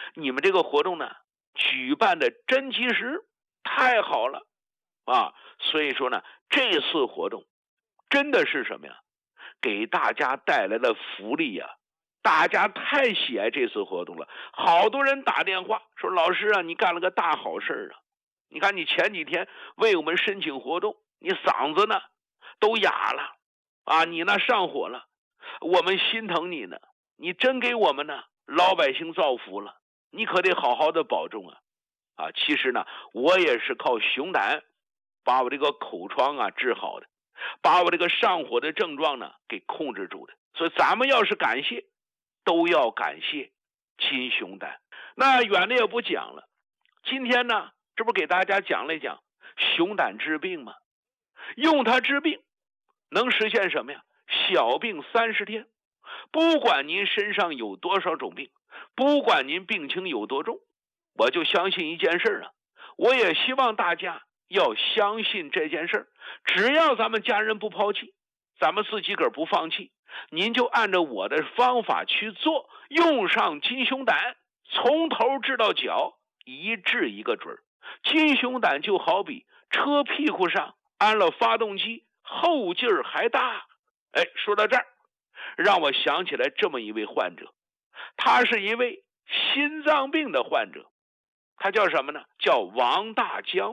你们这个活动呢，举办的真及时，太好了啊！所以说呢，这次活动真的是什么呀？给大家带来了福利呀！大家太喜爱这次活动了，好多人打电话说：“老师啊，你干了个大好事啊！你看你前几天为我们申请活动，你嗓子呢都哑了啊，你那上火了，我们心疼你呢，你真给我们呢老百姓造福了，你可得好好的保重啊！”啊，其实呢，我也是靠熊胆把我这个口疮啊治好的，把我这个上火的症状呢给控制住的。所以咱们要是感谢，都要感谢金熊胆。那远的也不讲了，今天呢，这不给大家讲了讲熊胆治病吗？用它治病能实现什么呀？小病30天。不管您身上有多少种病，不管您病情有多重，我就相信一件事啊，我也希望大家要相信这件事，只要咱们家人不抛弃，咱们自己个儿不放弃，您就按照我的方法去做，用上金熊胆，从头治到脚，一治一个准儿。金熊胆就好比车屁股上安了发动机，后劲儿还大。哎，说到这儿，让我想起来这么一位患者，他是一位心脏病的患者，他叫什么呢？叫王大江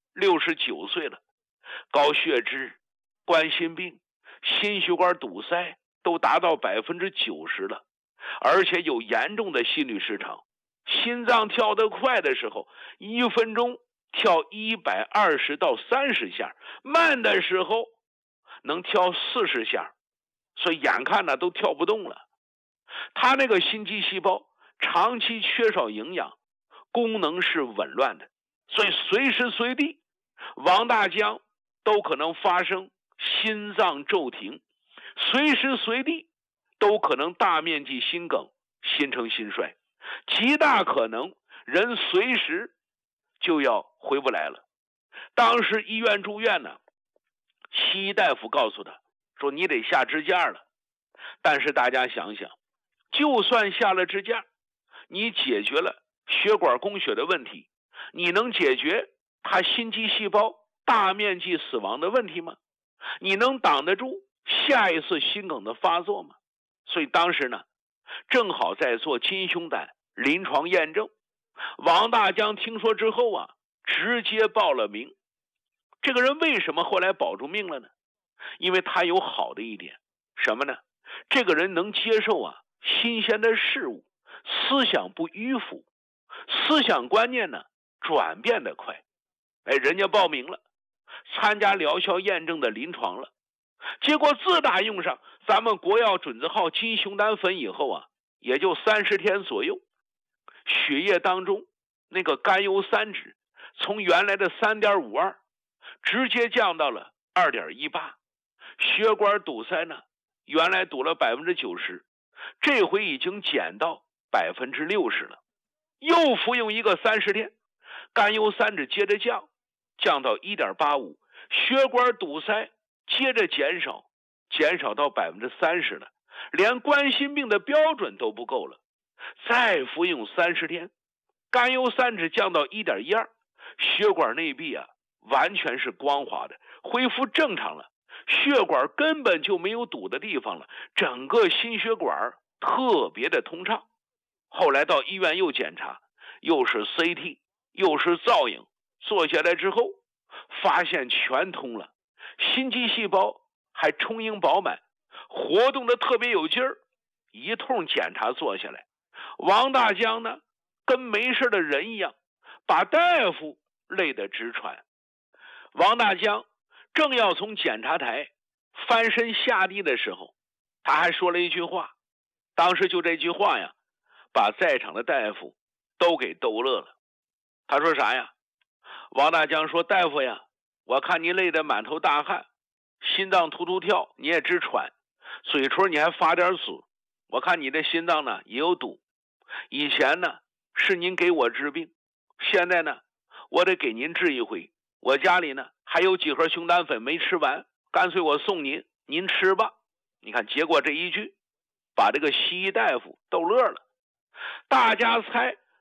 ，69岁了，高血脂、冠心病、心血管堵塞都达到90%了，而且有严重的心律失常，心脏跳得快的时候，1分钟跳120到30下，慢的时候能跳40下，所以眼看呢都跳不动了。他那个心肌细胞长期缺少营养，功能是紊乱的，所以随时随地王大江都可能发生心脏骤停，随时随地都可能大面积心梗、心程心衰，极大可能人随时就要回不来了。当时医院住院呢，西医大夫告诉他说：“你得下支架了。”但是大家想想，就算下了支架，你解决了血管供血的问题，你能解决他心肌细胞大面积死亡的问题吗？你能挡得住下一次心梗的发作吗？所以当时呢，正好在做金熊胆临床验证。王大江听说之后啊，直接报了名。这个人为什么后来保住命了呢？因为他有好的一点，什么呢？这个人能接受啊新鲜的事物，思想不迂腐，思想观念呢转变得快。哎，人家报名了，参加疗效验证的临床了，结果自打用上咱们国药准字号金熊胆粉以后啊，也就30天左右，血液当中那个甘油三酯从原来的3.52直接降到了2.18，血管堵塞呢原来堵了90%，这回已经减到60%了。又服用一个30天，甘油三酯接着降到1.85，血管堵塞接着减少到30%了，连冠心病的标准都不够了。再服用30天，甘油三酯降到1.12，血管内壁啊完全是光滑的，恢复正常了，血管根本就没有堵的地方了，整个心血管特别的通畅。后来到医院又检查，又是 CT 又是造影，做下来之后发现全通了，心肌细胞还充盈饱满，活动的特别有劲儿。一通检查做下来，王大江呢跟没事的人一样，把大夫累得直喘。王大江正要从检查台翻身下地的时候，他还说了一句话，当时就这句话呀，把在场的大夫都给逗乐了。他说啥呀？王大江说：“大夫呀，我看你累得满头大汗，心脏突突跳，你也直喘，嘴唇你还发点紫，我看你的心脏呢也有堵。以前呢是您给我治病，现在呢我得给您治一回。我家里呢还有几盒熊胆粉没吃完，干脆我送您，您吃吧。”你看，结果这一句把这个西医大夫逗乐了。大家猜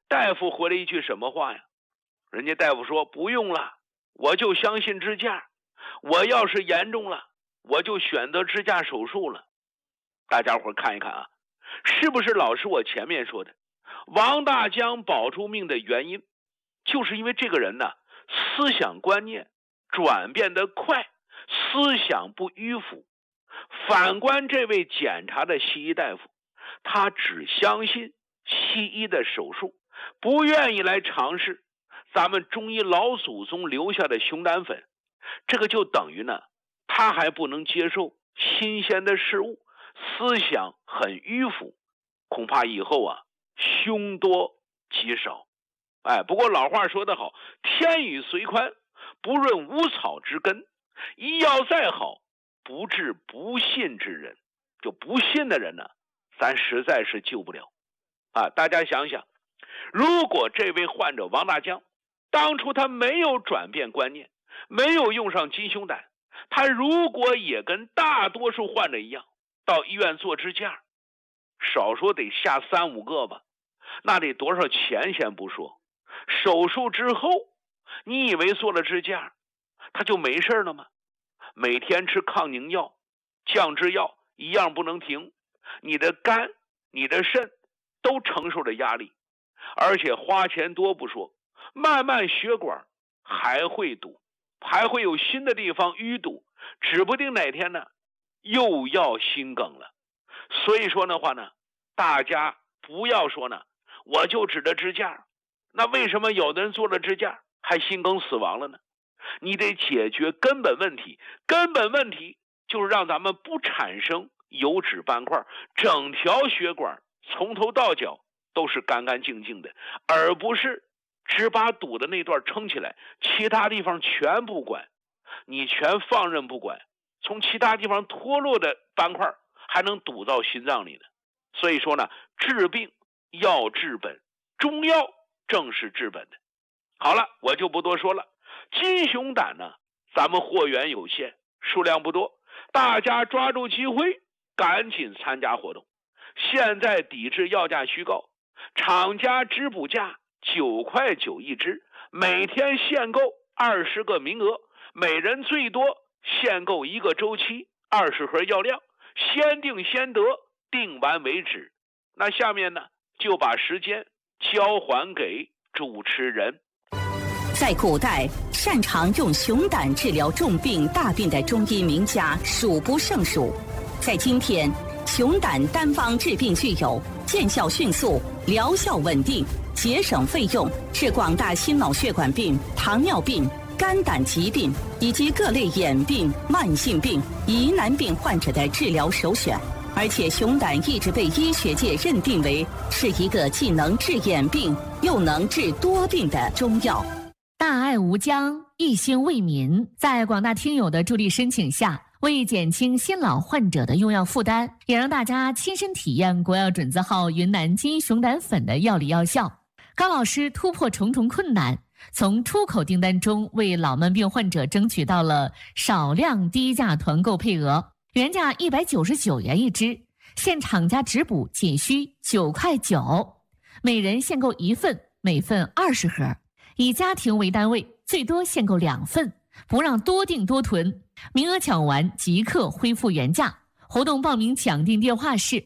大夫回了一句什么话呀？人家大夫说不用了，我就相信支架，我要是严重了，我就选择支架手术了。大家伙看一看啊，是不是老师我前面说的，王大江保住命的原因，就是因为这个人呢，思想观念转变得快，思想不迂腐。反观这位检查的西医大夫，他只相信西医的手术，不愿意来尝试咱们中医老祖宗留下的熊胆粉。这个就等于呢，他还不能接受新鲜的事物，思想很迂腐，恐怕以后啊，凶多吉少。不过老话说得好，天雨虽宽，不润无草之根。医药再好，不治不信之人。就不信的人呢，咱实在是救不了。大家想想，如果这位患者王大江当初他没有转变观念，没有用上金熊胆，他如果也跟大多数患者一样到医院做支架，少说得下3、5个吧，那得多少钱先不说，手术之后你以为做了支架他就没事了吗？每天吃抗凝药、降脂药一样不能停，你的肝、你的肾都承受着压力，而且花钱多不说，慢慢血管还会堵，还会有新的地方淤堵，指不定哪天呢又要心梗了。所以说的话呢，大家不要说呢我就指着支架，那为什么有的人做了支架还心梗死亡了呢？你得解决根本问题，根本问题就是让咱们不产生油脂斑块，整条血管从头到脚都是干干净净的，而不是只把堵的那段撑起来，其他地方全不管，你全放任不管，从其他地方脱落的斑块还能堵到心脏里呢。所以说呢，治病要治本，中药正是治本的。好了，我就不多说了。金熊胆呢，咱们货源有限，数量不多，大家抓住机会赶紧参加活动。现在抵制药价虚高，厂家支补价9块9一支，每天限购20个名额，每人最多限购1个周期，20盒药量，先定先得，定完为止。那下面呢，就把时间交还给主持人。 在古代，擅长用熊胆治疗重病大病的中医名家数不胜数。在今天，熊胆单方治病具有见效迅速、疗效稳定、节省费用，是广大心脑血管病、糖尿病、肝胆疾病以及各类眼病、慢性病、疑难病患者的治疗首选。而且熊胆一直被医学界认定为是一个既能治眼病又能治多病的中药。 大爱无疆，一心为民，在广大听友的助力申请下，为减轻新老患者的用药负担，也让大家亲身体验国药准字号云南金熊胆粉的药理药效。高老师突破重重困难，从出口订单中为老慢病患者争取到了少量低价团购配额，原价199元一支，现厂家直补仅需9块9，每人限购1份，每份20盒。以家庭为单位，最多限购2份，不让多订多囤，名额抢完即刻恢复原价。活动报名抢订电话是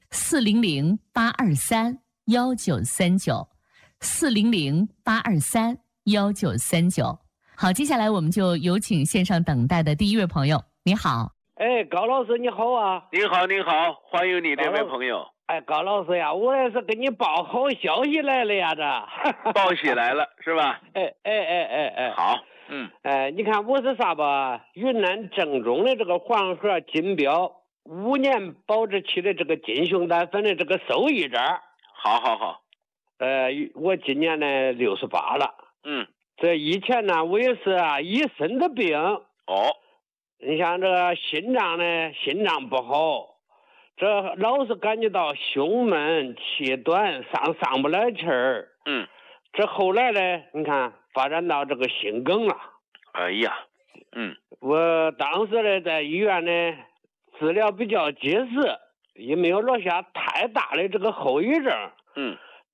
400-823-1939，400-823-1939。好，接下来我们就有请线上等待的第一位朋友。你好。 高老师你好啊。 你好，你好，欢迎你这位朋友。 高老师呀，我也是给你报好消息来了呀，这报喜来了是吧？好， 你看我是啥吧？云南正宗的这个黄河金标5年保质期的这个金熊胆粉的这个受益者。 好。 我今年呢68了。这以前呢我也是一身的病。你像这个心脏不好。这老是感觉到胸闷气短，上不来气儿。这后来呢，你看发展到这个心梗了。 哎呀， 我当时呢在医院呢治疗比较及时，也没有落下太大的这个后遗症。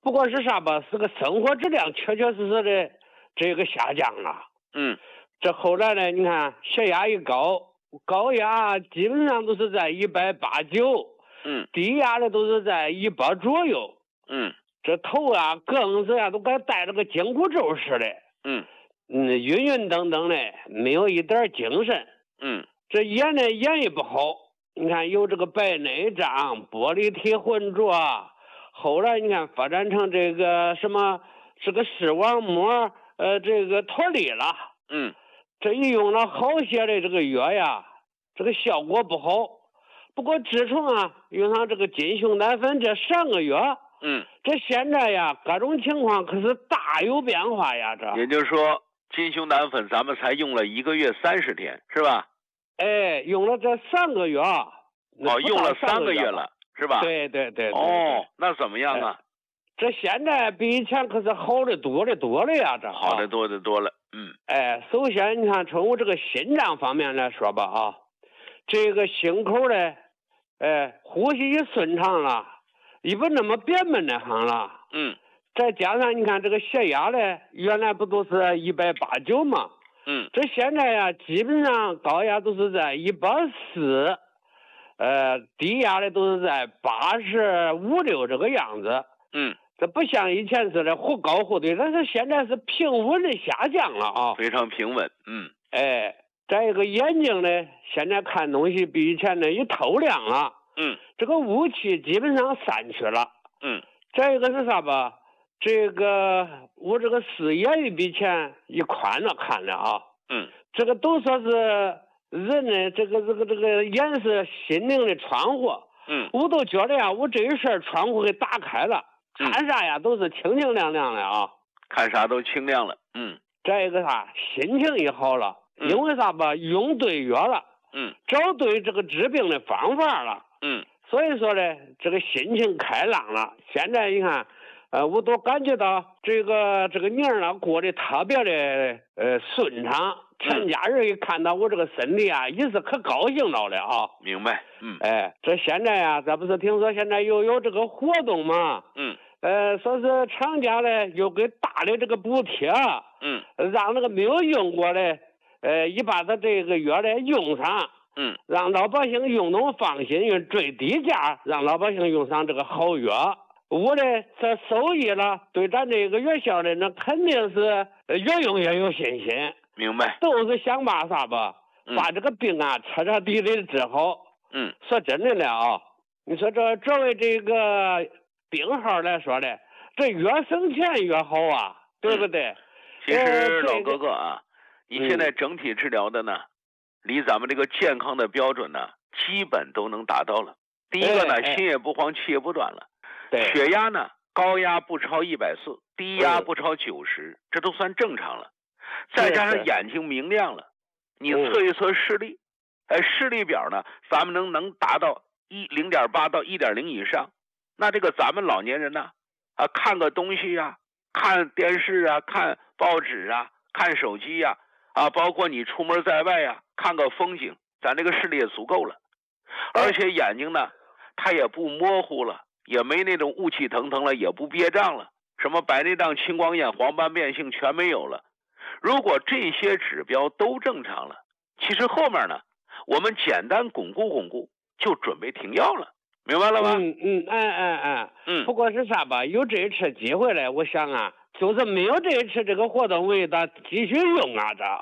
不过是啥吧，是个生活质量确确实实的这个下降了。这后来呢，你看血压一高，高压基本上都是在180，低压的都是在100左右。这头啊更是啊都该带着个紧箍咒似的。晕晕等等的，没有一点精神。这眼呢眼也不好，你看有这个白内障、玻璃体浑浊，后来你看发展成这个什么这个视网膜这个脱离了。这一用了好些的这个药呀，这个效果不好。不过自从用上这个金熊胆粉这3个月，这现在呀各种情况可是大有变化呀。这也就是说金熊胆粉咱们才用了1个月30天是吧？ 用了这3个月。 用了3个月了是吧？ 对。 那怎么样啊？ 这现在比以前可是好的多的多了呀。这好的多的多了。 首先你看从这个心脏方面来说吧这个心口呢呼吸也顺畅了，也不那么憋闷的很了。再加上你看这个血压呢，原来不都是180吗？这现在呀基本上高压都是在140，低压的都是在85、6这个样子。这不像以前似的忽高忽低，但是现在是平稳的下降了非常平稳。 再一个眼睛呢，现在看东西比以前呢也透亮了。这个雾气基本上散去了。再一个是啥吧？这个我这个视野也比以前也宽了看了这个都说是人呢这个眼是心灵的窗户。我都觉得我这一扇窗户给打开了，看啥呀都是清清亮亮的看啥都清亮了。 再一个啥，心情也好了。因为啥吧，用对药了。找对这个治病的方法了。所以说呢，这个心情开朗了。现在你看我都感觉到这个年呢过得特别的顺畅。全家人一看到我这个身体也是可高兴到了明白。 这现在咱不是听说现在又有这个活动吗？说是厂家呢又给大的这个补贴。让那个没有用过的一把他这个药呢用上。让老百姓用能放心，用最低价让老百姓用上这个好药。我呢这受益了，对咱这个院校呢那肯定是越用越有信心。 明白。 都是想把啥吧，把这个病彻彻底底的治好。说真的了你说这作为这个病号来说的，这越省钱越好对不对？ 其实老哥哥你现在整体治疗的呢，离咱们这个健康的标准呢，基本都能达到了。第一个呢，心也不慌，气也不短了。血压呢，高压不超140，低压不超90，这都算正常了。再加上眼睛明亮了，你测一测视力，视力表呢，咱们能达到0.8到1.0以上。那这个咱们老年人呢，看个东西看电视看报纸看手机包括你出门在外看个风景，咱这个视力也足够了。而且眼睛呢，它也不模糊了，也没那种雾气腾腾了，也不憋胀了，什么白内障、青光眼、黄斑变性全没有了。如果这些指标都正常了，其实后面呢，我们简单巩固就准备停药了，明白了吧？不过是啥吧，有这一次机会了，我想就是没有这一次这个活动，我给他继续用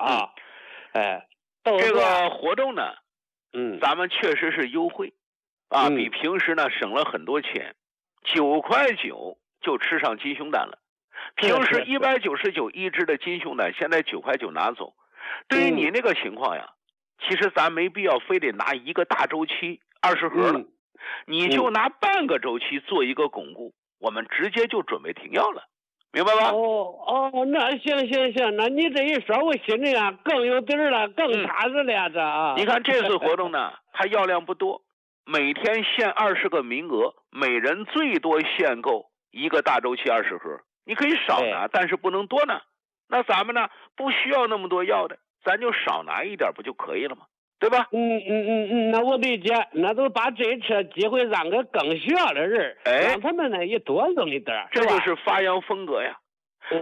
这个活动呢，咱们确实是优惠比平时呢省了很多钱，9块9就吃上金熊胆了。平时199一支的金熊胆，现在9块9拿走。对于你那个情况其实咱没必要非得拿一个大周期20盒了，你就拿半个周期做一个巩固，我们直接就准备停药了，明白吧？ 那行，那你这一说，我心里更有底儿了，更踏实了你看这次活动呢，它药量不多，每天限20个名额，每人最多限购一个大周期20盒。你可以少拿，但是不能多拿。那咱们呢，不需要那么多药的，咱就少拿一点不就可以了吗？ 对吧？ 那我理解，那就把这次机会让给更需要的人，让他们呢也多用一点， 这就是发扬风格呀。